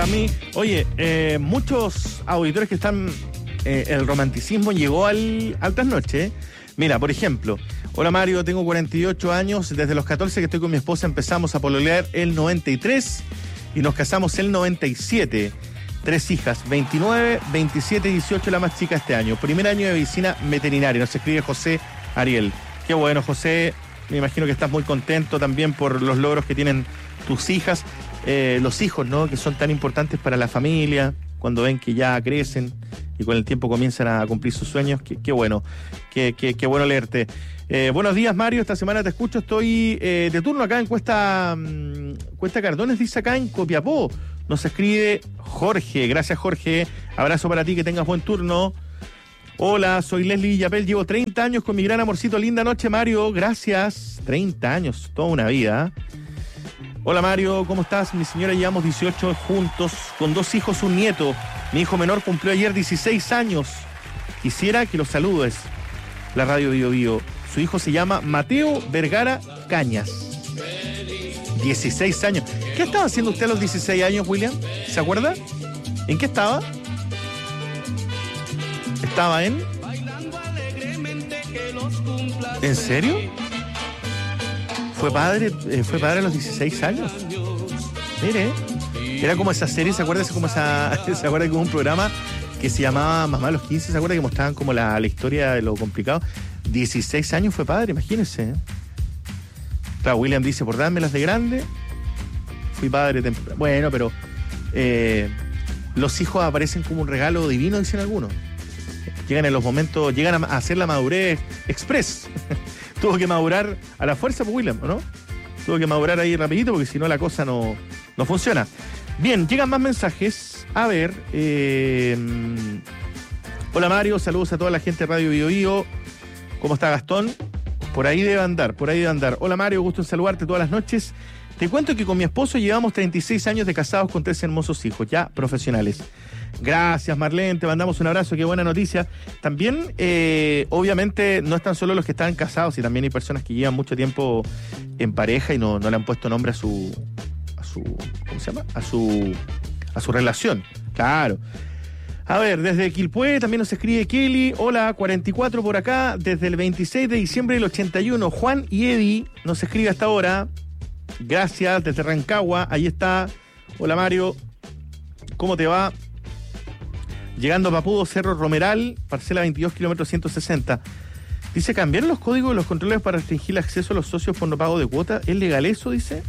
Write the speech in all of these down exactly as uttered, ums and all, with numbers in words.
A mí, oye, eh, muchos auditores que están, eh, el romanticismo llegó al, al trasnoche, ¿eh? Mira, por ejemplo, hola Mario, tengo cuarenta y ocho años, desde los catorce que estoy con mi esposa empezamos a pololear el noventa y tres y nos casamos el noventa y siete. Tres hijas, veintinueve, veintisiete y dieciocho, la más chica este año. Primer año de medicina veterinaria, nos escribe José Ariel. Qué bueno, José, me imagino que estás muy contento también por los logros que tienen tus hijas. Eh, los hijos, ¿no? Que son tan importantes para la familia, cuando ven que ya crecen y con el tiempo comienzan a cumplir sus sueños. Qué, qué bueno, qué, qué, qué bueno leerte. Eh, buenos días, Mario, esta semana te escucho, estoy eh, de turno acá en Cuesta, um, Cuesta Cardones, dice acá en Copiapó. Nos escribe Jorge, gracias Jorge, abrazo para ti, que tengas buen turno. Hola, soy Leslie Villapel, llevo treinta años con mi gran amorcito, linda noche Mario, gracias. treinta años, toda una vida. Hola Mario, ¿cómo estás? Mi señora llevamos dieciocho juntos, con dos hijos, un nieto. Mi hijo menor cumplió ayer dieciséis años. Quisiera que lo saludes. La radio Bio Bio. Su hijo se llama Mateo Vergara Cañas. dieciséis años. ¿Qué estaba haciendo usted a los dieciséis años, William? ¿Se acuerda? ¿En qué estaba? ¿Estaba en? ¿En serio? ¿Fue padre, eh, fue padre a los dieciséis años? Mire, era como esa serie, ¿se acuerda? Como esa, ¿se acuerda como un programa que se llamaba Mamá a los quince? ¿Se acuerda que mostraban como la, la historia de lo complicado? dieciséis años fue padre, imagínense. ¿eh? Claro, William dice, por dármelas de grande, fui padre temprano. Bueno, pero eh, los hijos aparecen como un regalo divino, dicen algunos. Llegan en los momentos, llegan a hacer la madurez express. Tuvo que madurar a la fuerza por William, ¿no? Tuvo que madurar ahí rapidito porque si no la cosa no, no funciona. Bien, llegan más mensajes. A ver, eh, hola Mario, saludos a toda la gente de Radio Bio Bio. ¿Cómo está Gastón? Por ahí debe andar, por ahí debe andar. Hola Mario, gusto en saludarte todas las noches. Te cuento que con mi esposo llevamos treinta y seis años de casados con tres hermosos hijos, ya profesionales. Gracias Marlene, te mandamos un abrazo, qué buena noticia. También, eh, obviamente, no están solo los que están casados, y también hay personas que llevan mucho tiempo en pareja y no, no le han puesto nombre a su, a su, ¿cómo se llama? A su, a su relación, claro. A ver, desde Quilpué también nos escribe Kelly, hola, cuarenta y cuatro por acá, desde el veintiséis de diciembre del ochenta y uno, Juan y Eddie nos escribe hasta ahora, gracias, desde Rancagua, ahí está, hola Mario, ¿cómo te va? Llegando a Papudo, Cerro Romeral, parcela veintidós, kilómetros ciento sesenta. Dice, ¿cambiaron los códigos de los controles para restringir el acceso a los socios por no pago de cuota? ¿Es legal eso, dice?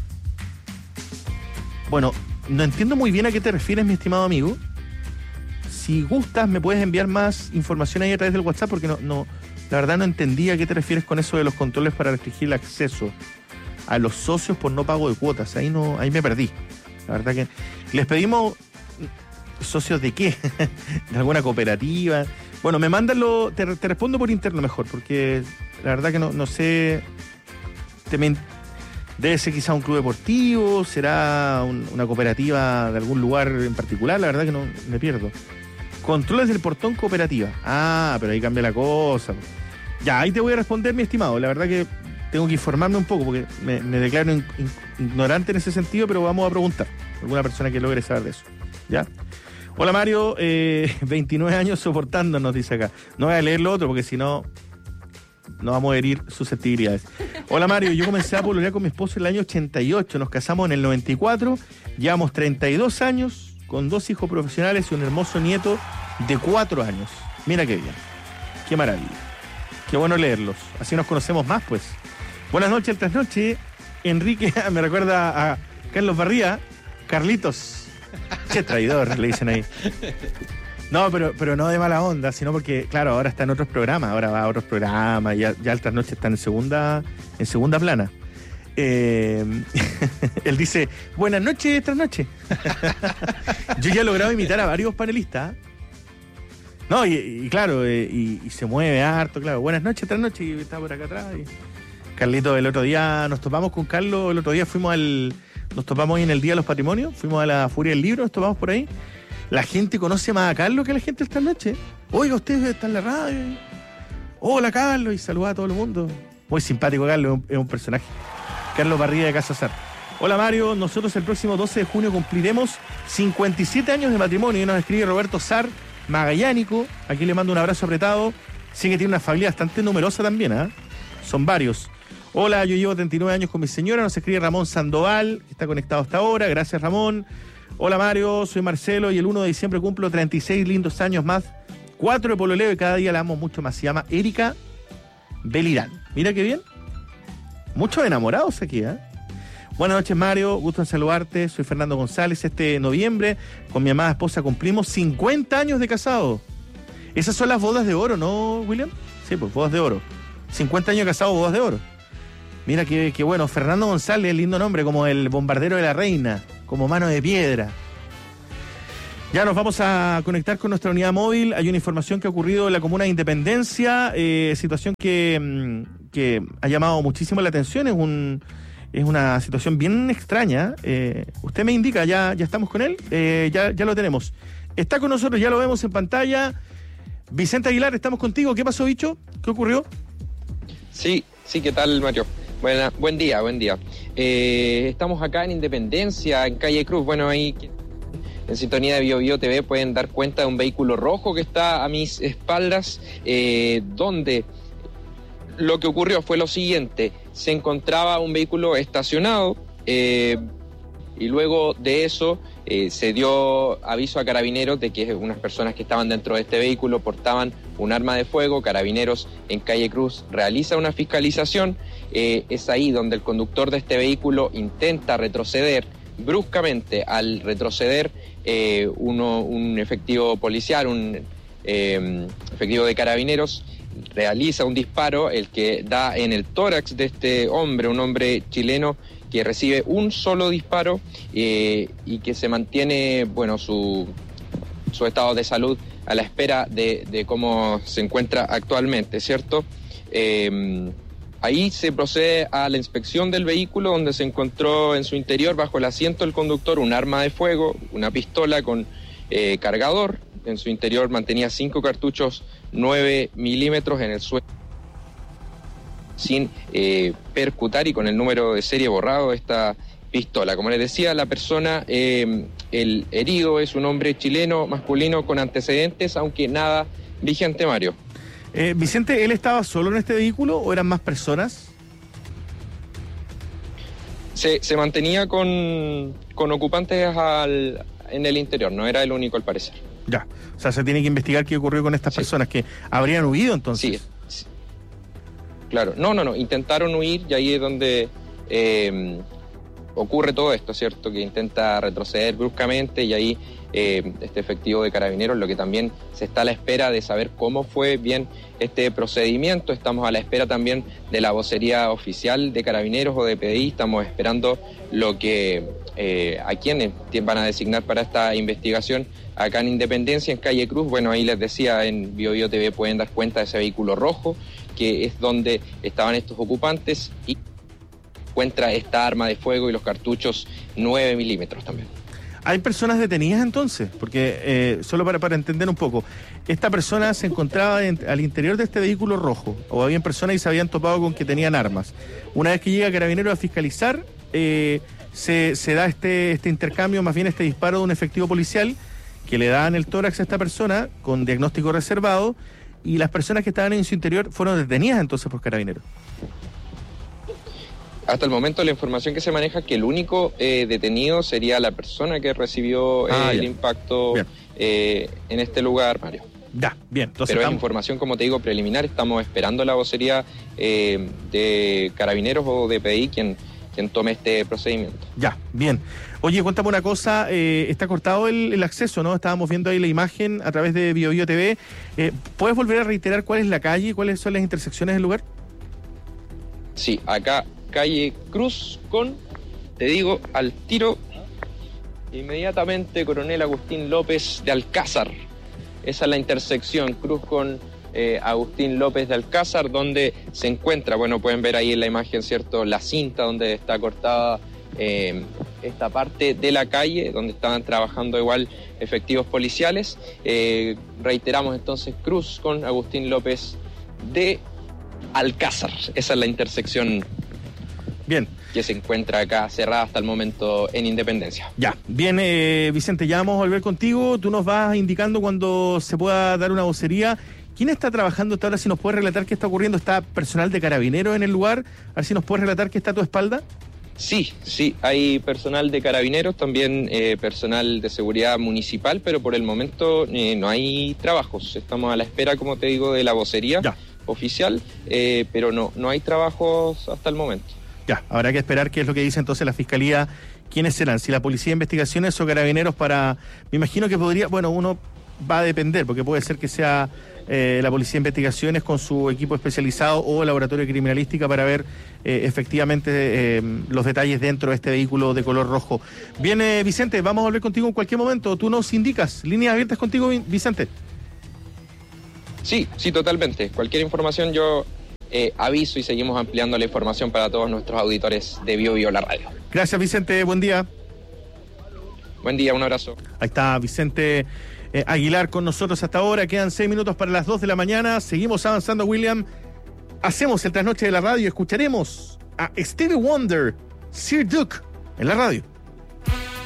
Bueno, no entiendo muy bien a qué te refieres, mi estimado amigo. Si gustas, me puedes enviar más información ahí a través del WhatsApp, porque no, no, la verdad no entendí a qué te refieres con eso de los controles para restringir el acceso a los socios por no pago de cuotas. Ahí no, ahí me perdí. La verdad que les pedimos... ¿Socios de qué? ¿De alguna cooperativa? Bueno, me mandan lo... Te, te respondo por interno mejor, porque la verdad que no, no sé... Te men, debe ser quizá un club deportivo, será un, una cooperativa de algún lugar en particular, la verdad que no me pierdo. Controles del portón cooperativa. Ah, pero ahí cambia la cosa. Ya, ahí te voy a responder, mi estimado. La verdad que tengo que informarme un poco, porque me, me declaro in, in, ignorante en ese sentido, pero vamos a preguntar. Alguna persona que logre saber de eso. ¿Ya? Hola Mario, eh, veintinueve años soportándonos, dice acá. No voy a leer lo otro porque si no, no vamos a herir susceptibilidades. Hola Mario, yo comencé a pololear con mi esposo en el año ochenta y ocho, nos casamos en el noventa y cuatro, llevamos treinta y dos años, con dos hijos profesionales y un hermoso nieto de cuatro años. Mira qué bien, qué maravilla, qué bueno leerlos, así nos conocemos más pues. Buenas noches, el trasnoche. Enrique me recuerda a Carlos Barría, Carlitos. Che, traidor, le dicen ahí. No, pero, pero no de mala onda, sino porque, claro, ahora está en otros programas, ahora va a otros programas, ya, ya Altas Noches están en segunda, en segunda plana. Eh, él dice, buenas noches, trasnoche. Yo ya he logrado imitar a varios panelistas. No, y, y claro, eh, y, y se mueve harto, claro. Buenas noches, trasnoche, y está por acá atrás. Y... Carlito, el otro día nos topamos con Carlos, el otro día fuimos al... Nos topamos hoy en el Día de los Patrimonios, fuimos a la Furia del Libro, nos topamos por ahí. La gente conoce más a Carlos que a la gente esta noche. Oiga, usted está en la radio. Hola, Carlos, y saluda a todo el mundo. Muy simpático, Carlos, es un, es un personaje. Carlos Barría de Casazar. Hola Mario, nosotros el próximo doce de junio cumpliremos cincuenta y siete años de matrimonio y nos escribe Roberto Sar, magallánico. Aquí le mando un abrazo apretado. Sí que tiene una familia bastante numerosa también, ¿eh? Son varios. Hola, yo llevo treinta y nueve años con mi señora, nos escribe Ramón Sandoval, que está conectado hasta ahora. Gracias, Ramón. Hola Mario, soy Marcelo y el uno de diciembre cumplo treinta y seis lindos años más. Cuatro de pololeo y cada día la amo mucho más. Se llama Erika Belirán. Mira qué bien. Muchos enamorados aquí, ¿eh? Buenas noches, Mario. Gusto en saludarte. Soy Fernando González. Este noviembre, con mi amada esposa, cumplimos cincuenta años de casado. Esas son las bodas de oro, ¿no, William? Sí, pues, bodas de oro. cincuenta años de casado, bodas de oro. Mira qué, qué bueno. Fernando González, lindo nombre, como el bombardero de la reina, como mano de piedra. Ya nos vamos a conectar con nuestra unidad móvil. Hay una información que ha ocurrido en la comuna de Independencia, eh, situación que, que ha llamado muchísimo la atención. Es un es una situación bien extraña. Eh, usted me indica, ya, ya estamos con él, eh, ya, ya lo tenemos. Está con nosotros, ya lo vemos en pantalla. Vicente Aguilar, estamos contigo. ¿Qué pasó, bicho? ¿Qué ocurrió? Sí, sí, ¿qué tal, Mario? Buena, buen día, buen día. Eh, estamos acá en Independencia, en Calle Cruz. Bueno, ahí en sintonía de Bio Bio T V pueden dar cuenta de un vehículo rojo que está a mis espaldas, eh, donde lo que ocurrió fue lo siguiente. Se encontraba un vehículo estacionado eh, y luego de eso eh, se dio aviso a Carabineros de que unas personas que estaban dentro de este vehículo portaban un arma de fuego. Carabineros en Calle Cruz realiza una fiscalización. Eh, es ahí donde el conductor de este vehículo intenta retroceder. Bruscamente, al retroceder, eh, uno, un efectivo policial, un eh, efectivo de Carabineros, realiza un disparo, el que da en el tórax de este hombre, un hombre chileno que recibe un solo disparo eh, y que se mantiene, bueno, su, su estado de salud a la espera de, de cómo se encuentra actualmente, ¿cierto? Eh, Ahí se procede a la inspección del vehículo, donde se encontró en su interior, bajo el asiento del conductor, un arma de fuego, una pistola con eh, cargador. En su interior mantenía cinco cartuchos nueve milímetros en el suelo, sin eh, percutar y con el número de serie borrado de esta pistola. Como les decía, la persona, eh, el herido es un hombre chileno, masculino, con antecedentes, aunque nada vigente, Mario. Eh, Vicente, ¿él estaba solo en este vehículo o eran más personas? Se, se mantenía con, con ocupantes al, en el interior, no era el único al parecer. Ya, o sea, se tiene que investigar qué ocurrió con estas sí. personas que habrían huido entonces. Sí, sí, claro, no, no, no, intentaron huir y ahí es donde eh, ocurre todo esto, ¿cierto? Que intenta retroceder bruscamente y ahí eh, este efectivo de Carabineros, lo que también se está a la espera de saber cómo fue bien este procedimiento. Estamos a la espera también de la vocería oficial de Carabineros o de P D I, estamos esperando lo que eh, a quienes van a designar para esta investigación acá en Independencia, en Calle Cruz. Bueno, ahí les decía, en Bio Bio T V pueden dar cuenta de ese vehículo rojo, que es donde estaban estos ocupantes, y encuentra esta arma de fuego y los cartuchos nueve milímetros también. ¿Hay personas detenidas entonces? Porque, eh, solo para, para entender un poco, esta persona se encontraba en, al interior de este vehículo rojo, o habían personas y se habían topado con que tenían armas. Una vez que llega Carabineros a fiscalizar, eh, se, se da este, este intercambio, más bien este disparo de un efectivo policial, que le dan el tórax a esta persona con diagnóstico reservado, y las personas que estaban en su interior fueron detenidas entonces por Carabineros. Hasta el momento la información que se maneja es que el único eh, detenido sería la persona que recibió eh, ah, el impacto eh, en este lugar, Mario. Ya, bien. Entonces Pero estamos... es información, como te digo, preliminar. Estamos esperando la vocería eh, de Carabineros o de P D I quien, quien tome este procedimiento. Ya, bien. Oye, cuéntame una cosa, eh, está cortado el, el acceso, ¿no? Estábamos viendo ahí la imagen a través de Bio Bio T V. Eh, ¿Puedes volver a reiterar cuál es la calle y cuáles son las intersecciones del lugar? Sí, acá Calle Cruz con, te digo, al tiro, inmediatamente Coronel Agustín López de Alcázar. Esa es la intersección, Cruz con eh, Agustín López de Alcázar, donde se encuentra, bueno, pueden ver ahí en la imagen, ¿cierto?, la cinta donde está cortada eh, esta parte de la calle, donde estaban trabajando igual efectivos policiales. Eh, reiteramos entonces, Cruz con Agustín López de Alcázar. Esa es la intersección Bien. Que se encuentra acá cerrada hasta el momento en Independencia. Ya, bien, eh, Vicente, ya vamos a volver contigo. Tú nos vas indicando cuando se pueda dar una vocería. ¿Quién está trabajando hasta ahora? Si nos puedes relatar qué está ocurriendo. ¿Está personal de Carabineros en el lugar? A ver si nos puedes relatar qué está a tu espalda. Sí, sí, hay personal de Carabineros, también eh, personal de seguridad municipal, pero por el momento eh, no hay trabajos. Estamos a la espera, como te digo, de la vocería ya. oficial, eh, pero no, no hay trabajos hasta el momento. Ya, habrá que esperar qué es lo que dice entonces la Fiscalía. ¿Quiénes serán? Si la Policía de Investigaciones o Carabineros para... Me imagino que podría... Bueno, uno va a depender, porque puede ser que sea eh, la Policía de Investigaciones con su equipo especializado o el Laboratorio de Criminalística para ver eh, efectivamente eh, los detalles dentro de este vehículo de color rojo. Bien, eh, Vicente, vamos a volver contigo en cualquier momento. Tú nos indicas. Líneas abiertas contigo, Vicente. Sí, sí, totalmente. Cualquier información yo... Eh, aviso y seguimos ampliando la información para todos nuestros auditores de Bio Bio la radio. Gracias, Vicente, buen día. Buen día, un abrazo. Ahí está Vicente eh, Aguilar con nosotros hasta ahora, quedan seis minutos para las dos de la mañana, seguimos avanzando, William, hacemos el trasnoche de la radio y escucharemos a Stevie Wonder, Sir Duke, en la radio.